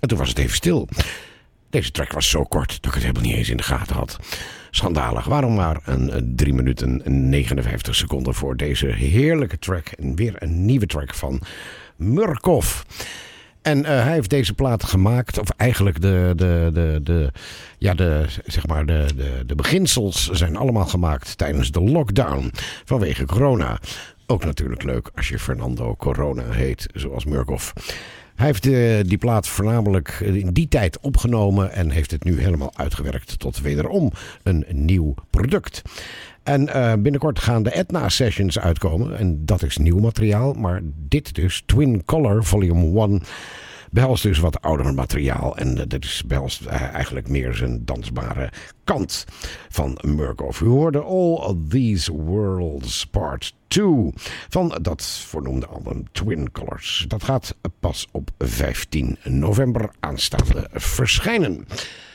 En toen was het even stil. Deze track was zo kort dat ik het helemaal niet eens in de gaten had. Schandalig. Waarom maar een 3 minuten en 59 seconden voor deze heerlijke track. En weer een nieuwe track van Murkoff. En hij heeft deze plaat gemaakt, of eigenlijk de beginsels zijn allemaal gemaakt tijdens de lockdown vanwege corona. Ook natuurlijk leuk als je Fernando Corona heet, zoals Murkoff. Hij heeft die plaat voornamelijk in die tijd opgenomen en heeft het nu helemaal uitgewerkt tot wederom een nieuw product. En binnenkort gaan de Etna Sessions uitkomen en dat is nieuw materiaal, maar dit dus, Twin Color Volume 1, behelst dus wat ouder materiaal en dat is behelst eigenlijk meer zijn dansbare kant van Murkoff. U hoorde All of These Worlds Part 2 van dat voornoemde album Twin Colors. Dat gaat pas op 15 november aanstaande verschijnen.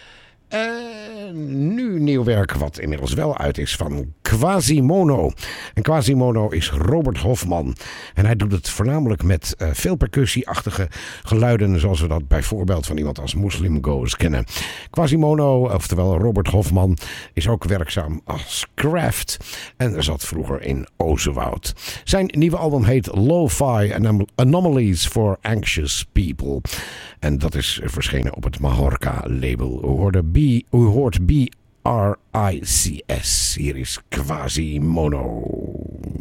Nu nieuw werk wat inmiddels wel uit is van Quasimono. En Quasimono is Robert Hofman. En hij doet het voornamelijk met veel percussieachtige geluiden, zoals we dat bijvoorbeeld van iemand als Muslim Goes kennen. Quasimono, oftewel Robert Hofman, is ook werkzaam als Kraft en zat vroeger in Ozenwoud. Zijn nieuwe album heet Lo-Fi Anomalies for Anxious People. En dat is verschenen op het Mahorca label. U hoort BRICS. Hier is Quasimono.